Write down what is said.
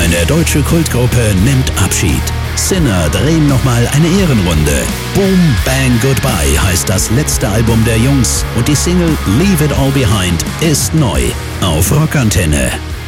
Eine deutsche Kultgruppe nimmt Abschied. Sinner drehen nochmal eine Ehrenrunde. Boom Bang Goodbye heißt das letzte Album der Jungs und die Single Leave It All Behind ist neu auf Rockantenne.